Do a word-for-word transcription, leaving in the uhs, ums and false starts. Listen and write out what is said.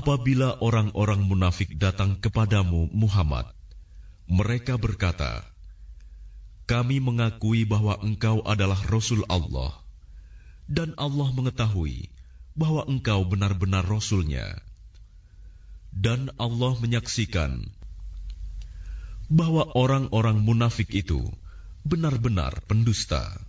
Apabila orang-orang munafik datang kepadamu, Muhammad, mereka berkata, "Kami mengakui bahwa engkau adalah Rasul Allah, dan Allah mengetahui bahwa engkau benar-benar Rasul-Nya. Dan Allah menyaksikan bahwa orang-orang munafik itu benar-benar pendusta."